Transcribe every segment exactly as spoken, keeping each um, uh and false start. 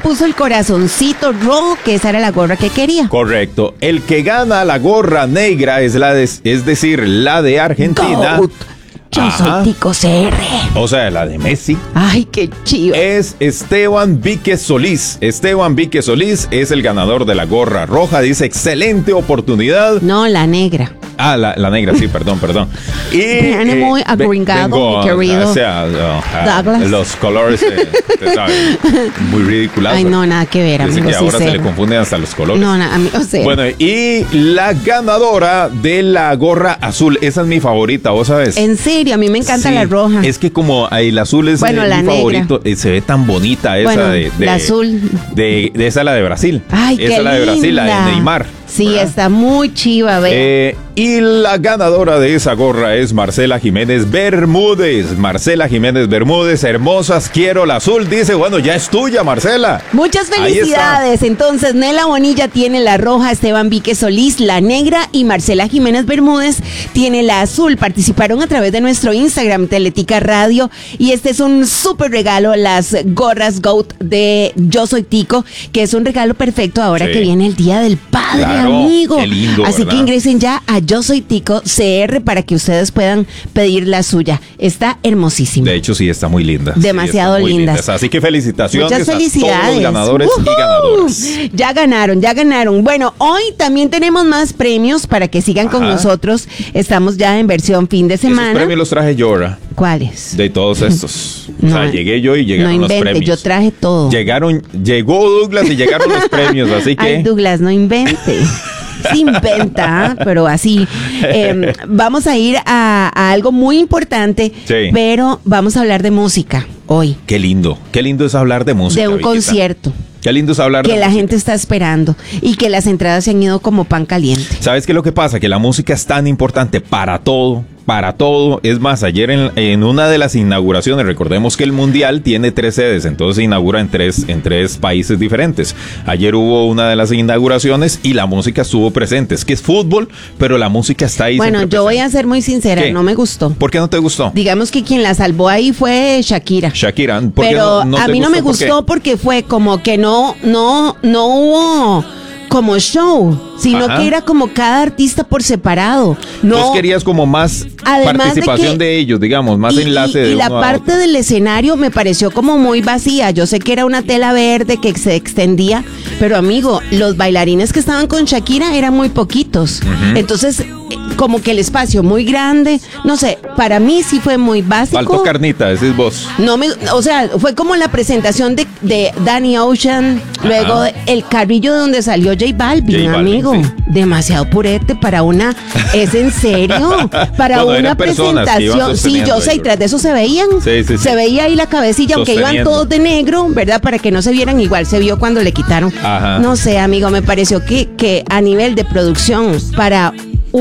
puso el corazoncito rojo, que esa era la gorra que quería. Correcto. El que gana la gorra negra es la de, es decir, la de Argentina. Goat. Yo Ajá. soy Tico C R. O sea, la de Messi. Ay, qué chido. Es Esteban Víquez Solís. Esteban Víquez Solís es el ganador de la gorra roja. Dice, excelente oportunidad. No, la negra. Ah, la, la negra, sí, perdón, perdón. Y Viene muy ve- agringado, vengo, mi querido o sea, uh, uh, Douglas. los colores, eh, usted sabe, muy ridículos. Ay, no, nada que ver, Dice amigo. que Sí, ahora se cero. le confunden hasta los colores. No, no, amigo, cero. Bueno, y la ganadora de la gorra azul, esa es mi favorita, ¿vos sabes? En serio, a mí me encanta Sí, la roja. Es que como ahí el azul es Bueno, eh, la mi negra. favorito, eh, se ve tan bonita esa Bueno, de, de- la azul. De, de esa la de Brasil. Ay, esa qué la de Brasil, la linda. de Neymar. Sí, ¿verdad? está muy chiva, ve. Eh, y la ganadora de esa gorra es Marcela Jiménez Bermúdez. Marcela Jiménez Bermúdez, hermosas, quiero la azul. Dice, bueno, ya es tuya, Marcela. Muchas Ahí felicidades. Entonces, Nela Bonilla tiene la roja, Esteban Víquez Solís la negra y Marcela Jiménez Bermúdez tiene la azul. Participaron a través de nuestro Instagram, Teletica Radio, y este es un súper regalo, las gorras GOAT de Yo Soy Tico, que es un regalo perfecto ahora Sí. que viene el Día del Padre, Claro, amigo. qué lindo, Así ¿verdad? que ingresen ya a Yo Soy Tico C R para que ustedes puedan pedir la suya. Está hermosísima. De hecho, sí, está muy linda. Demasiado Sí, está muy linda. linda. Así que felicitaciones Muchas felicidades. a todos los ganadores ¡Woohoo! y ganadoras. Ya ganaron, ya ganaron. Bueno, hoy también tenemos más premios para que sigan con Ajá. nosotros. Estamos ya en versión fin de Esos semana. premios los traje yo, ¿verdad? ¿Cuáles? De todos estos. O No, sea, llegué yo y llegaron no los invente, premios. yo traje todo. Llegaron, llegó Douglas y llegaron los premios, así que... Ay, Douglas, no invente. Se inventa, ¿ah? Pero así. Eh, vamos a ir a, a algo muy importante, Sí. pero vamos a hablar de música hoy. Qué lindo, qué lindo es hablar de música. De un Viquita. concierto Qué lindo es hablar que de la música. gente está esperando y que las entradas se han ido como pan caliente. ¿Sabes qué es lo que pasa? Que la música es tan importante para todo, para todo. Es más, ayer en, en una de las inauguraciones, recordemos que el Mundial tiene tres sedes, entonces se inaugura en tres, en tres países diferentes. Ayer hubo una de las inauguraciones y la música estuvo presente. Es que es fútbol, pero la música está ahí. Bueno, siempre yo voy a presente. ser muy sincera, ¿Qué? no me gustó. ¿Por qué no te gustó? Digamos que quien la salvó ahí fue Shakira. Shakira, ¿por qué Pero no- no a te mí no me ¿Por qué? gustó porque fue como que no, no, no hubo como show, sino Ajá. que era como cada artista por separado. No, Vos querías como más Además de participación que- de, ellos, digamos, más y, enlace y- de y la uno a parte otro. del escenario me pareció como muy vacía. Yo sé que era una tela verde que se extendía, pero amigo, los bailarines que estaban con Shakira eran muy poquitos. Entonces, eh, como que el espacio muy grande, no sé, para mí sí fue muy básico. Faltó carnita, decís vos. No me, o sea, fue como la presentación de, de Danny Ocean, luego Ajá. el carrillo de donde salió J Balvin, J Balvin, amigo. sí. Demasiado purete para una, ¿es en serio? Para Bueno, una eran personas que iban presentación, sí, sosteniendo yo sé, y ahí, tras de eso se veían, Sí, sí, sí. se veía ahí la cabecilla, aunque iban Sosteniendo. todos de negro, ¿verdad? Para que no se vieran, igual se vio cuando le quitaron. Ajá. No sé, amigo, me pareció que, que a nivel de producción, para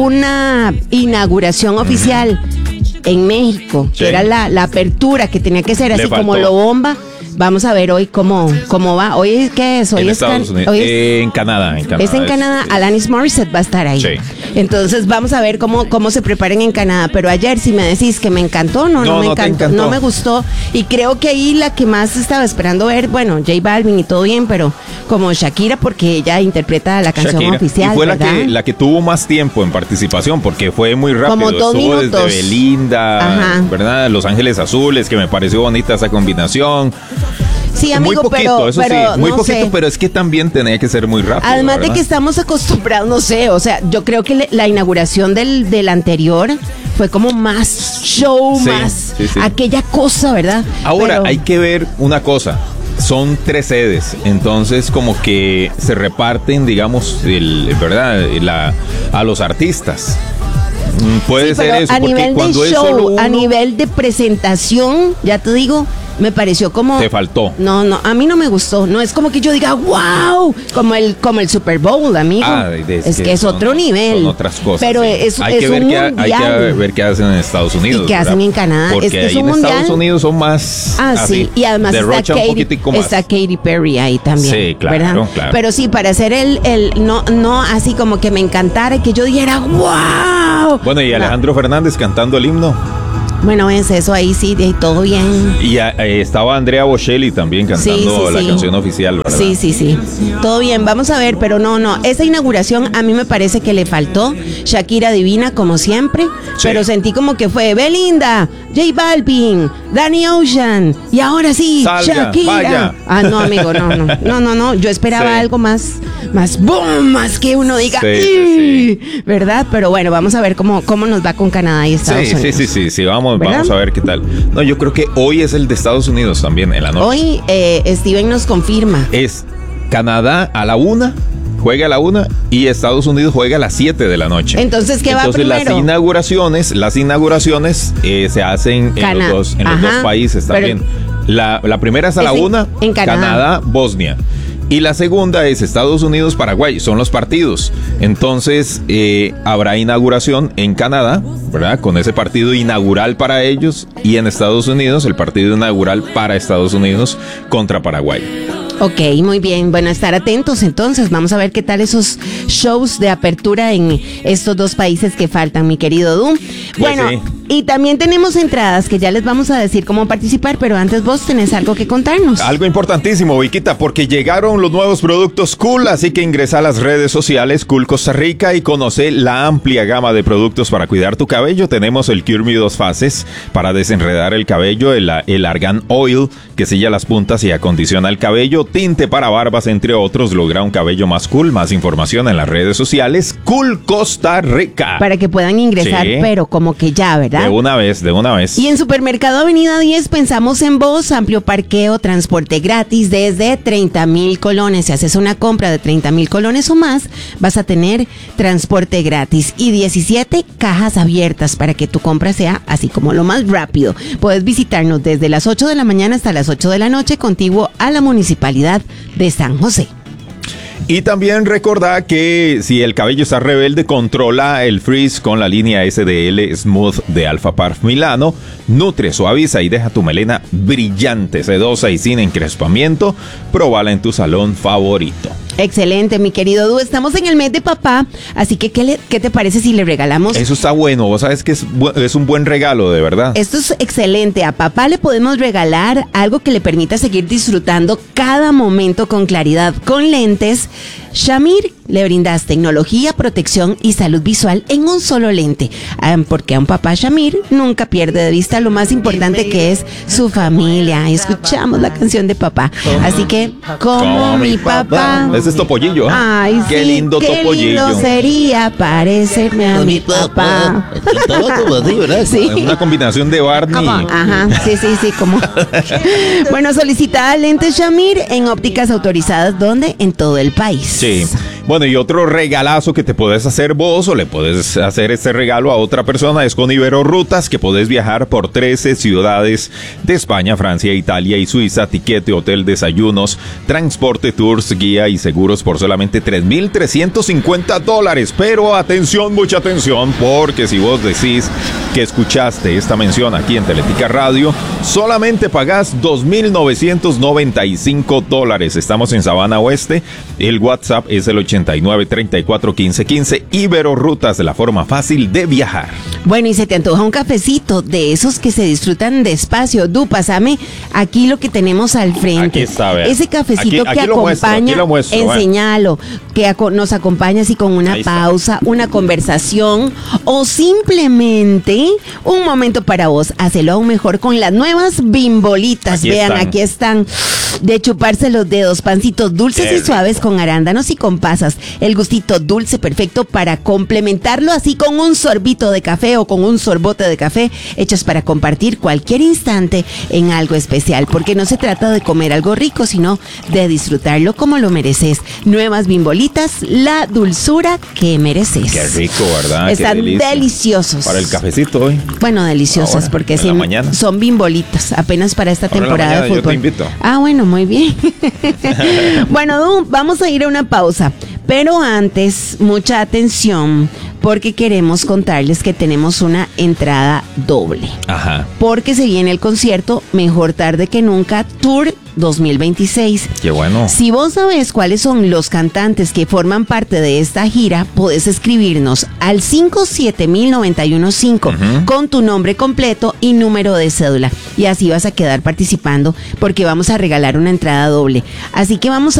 una inauguración oficial en México, Sí. que era la, la apertura que tenía que ser Le así como faltó. lo bomba. Vamos a ver hoy cómo, cómo va. Hoy, ¿qué es? Hoy En es, Estados can- Unidos. hoy es- Eh, en Canadá, en Canadá. es en es- Canadá. es- Alanis Morissette va a estar ahí. Sí. Entonces vamos a ver cómo, cómo se preparan en Canadá. Pero ayer si me decís que me encantó, no, no, No, me no te encantó, encantó. no me gustó. Y creo que ahí la que más estaba esperando ver, bueno, J Balvin y todo bien, pero como Shakira, porque ella interpreta la canción Shakira. oficial, Y fue la ¿verdad? que, la que tuvo más tiempo en participación porque fue muy rápido. Como dos Estuvo minutos. desde Belinda, Ajá. ¿verdad? Los Ángeles Azules, que me pareció bonita esa combinación. Sí, amigo, muy poquito, pero, eso pero sí, muy no poquito, sé. pero es que también tenía que ser muy rápido. Además de ¿verdad? que estamos acostumbrados, no sé, o sea, yo creo que le- la inauguración del, del anterior fue como más show, Sí, más sí, sí. aquella cosa, ¿verdad? Ahora, Pero- hay que ver una cosa. Son tres sedes, entonces como que se reparten, digamos, el, ¿verdad? La, a los artistas. Mm, Puede Sí, ser pero eso, a porque nivel de cuando es solo show, uno, a nivel de presentación, ya te digo, me pareció como... te faltó. No, no, a mí no me gustó. No es como que yo diga, wow, como el, como el Super Bowl, amigo. Ah, de- es que es son- otro nivel. Son otras cosas. Pero sí. es, hay es que ver un qué, ha- hay mundial. que ver qué hacen en Estados Unidos. ¿Y qué hacen ¿verdad? en Canadá? Porque Es que es ahí un en Estados mundial. Unidos son más. Ah, así, sí, y además está derrochan un Katy, poquitico más. está Katy Perry ahí también. Sí, claro, ¿verdad? claro. Pero sí, para hacer el, el no, no así como que me encantara y que yo dijera, wow. Bueno, y No. Alejandro Fernández cantando el himno. Bueno, es eso ahí, sí, de todo bien. Y eh, estaba Andrea Bocelli también cantando sí, sí, la sí. canción oficial, ¿verdad? Sí, sí, sí. Todo bien, vamos a ver, pero no, no. Esa inauguración a mí me parece que le faltó Shakira Divina, como siempre, sí. Pero sentí como que fue Belinda, J Balvin, Danny Ocean, y ahora sí, Salga, Shakira. Vaya. Ah, no, amigo, no, no, no, no, no. Yo esperaba sí. algo más, más boom, más que uno diga, sí, sí, sí. ¿verdad? Pero bueno, vamos a ver cómo, cómo nos va con Canadá y Estados sí, Unidos. Sí, sí, sí, sí, vamos, vamos a ver qué tal. No, yo creo que hoy es el de Estados Unidos también, en la noche. Hoy eh, Steven nos confirma. Es Canadá a la una, juega a la una, y Estados Unidos juega a las siete de la noche. Entonces, ¿qué Entonces, va primero? las inauguraciones, las inauguraciones eh, se hacen en, los dos, en los dos países también. La, la primera es a la es en, una, en Canadá. Canadá, Bosnia. Y la segunda es Estados Unidos, Paraguay, son los partidos. Entonces eh, habrá inauguración en Canadá, ¿verdad? Con ese partido inaugural para ellos, y en Estados Unidos el partido inaugural para Estados Unidos contra Paraguay. Ok, muy bien. Bueno, estar atentos entonces. Vamos a ver qué tal esos shows de apertura en estos dos países que faltan, mi querido Du. Bueno, pues sí. Y también tenemos entradas que ya les vamos a decir cómo participar, pero antes vos tenés algo que contarnos. Algo importantísimo, Viquita, porque llegaron los nuevos productos Cool, así que ingresa a las redes sociales Cool Costa Rica y conoce la amplia gama de productos para cuidar tu cabello. Tenemos el Cure Me dos fases para desenredar el cabello, el, el Argan Oil que sella las puntas y acondiciona el cabello, tinte para barbas, entre otros. Logra un cabello más cool. Más información en las redes sociales Cool Costa Rica. Para que puedan ingresar, sí. Pero como que ya, ¿verdad? De una vez, de una vez. Y en Supermercado Avenida diez pensamos en vos, amplio parqueo, transporte gratis desde treinta mil colones. Si haces una compra de treinta mil colones o más, vas a tener transporte gratis y diecisiete cajas abiertas para que tu compra sea así como lo más rápido. Puedes visitarnos desde las ocho de la mañana hasta las ocho de la noche, contiguo a la Municipalidad de San José. Y también recordá que si el cabello está rebelde, controla el frizz con la línea S D L Smooth de Alpha Parf Milano. Nutre, suaviza y deja tu melena brillante, sedosa y sin encrespamiento. Próbala en tu salón favorito. Excelente, mi querido Du. Estamos en el mes de papá, así que ¿qué, le, qué te parece si le regalamos? Eso está bueno, vos sabes que es, es un buen regalo, de verdad. Esto es excelente. A papá le podemos regalar algo que le permita seguir disfrutando cada momento con claridad. Con lentes Shamir le brindas tecnología, protección y salud visual en un solo lente. Porque a un papá Shamir nunca pierde de vista lo más importante, que es su familia. Escuchamos la canción de papá. Así que, como, como mi papá. papá. Ese es Topollillo. ¿Eh? Ay, qué sí, lindo qué Topollillo. Lindo sería parecerme a mi papá. Sí. Una combinación de Barney. Ajá, sí, sí, sí, como. Bueno, solicita lentes Shamir en ópticas autorizadas, ¿dónde? En todo el país. Sí. Bueno, y otro regalazo que te puedes hacer vos o le puedes hacer este regalo a otra persona es con Ibero Rutas, que podés viajar por trece ciudades de España, Francia, Italia y Suiza. Tiquete, hotel, desayunos, transporte, tours, guía y seguros por solamente tres mil trescientos cincuenta dólares. Pero atención, mucha atención, porque si vos decís que escuchaste esta mención aquí en Teletica Radio, solamente pagás dos mil novecientos noventa y cinco dólares. Estamos en Sabana Oeste. El WhatsApp es el ochenta y nueve, treinta y cuatro, quince, quince. Ibero Rutas, de la forma fácil de viajar. Bueno, y se te antoja un cafecito de esos que se disfrutan despacio. Du, pásame aquí lo que tenemos al frente. Aquí está, vea. Ese cafecito aquí, que aquí acompaña, lo muestro, aquí lo muestro, enseñalo, que aco- nos acompaña así con una pausa, una conversación o simplemente un momento para vos. Hacelo aún mejor con las nuevas bimbolitas. Aquí Vean, están. aquí están, de chuparse los dedos, pancitos dulces Qué y suaves con arándanos y con pasas. El gustito dulce perfecto para complementarlo así con un sorbito de café o con un sorbote de café, hechos para compartir cualquier instante en algo especial, porque no se trata de comer algo rico, sino de disfrutarlo como lo mereces. Nuevas bimbolitas, la dulzura que mereces. Qué rico, ¿verdad? Están Qué delicia. deliciosos. Para el cafecito hoy. Bueno, deliciosas, Ahora, porque en si la mañana. son bimbolitas, apenas para esta Ahora en la temporada mañana de yo fútbol. te invito. Ah, bueno, muy bien. Bueno, Du, vamos a ir a una pausa. Pero antes, mucha atención, porque queremos contarles que tenemos una entrada doble. Ajá. Porque se viene el concierto Mejor Tarde que Nunca Tour dos mil veintiséis. Qué bueno. Si vos sabés cuáles son los cantantes que forman parte de esta gira, podés escribirnos al cinco siete mil noventa y uno cinco uh-huh. con tu nombre completo y número de cédula. Y así vas a quedar participando porque vamos a regalar una entrada doble. Así que vamos a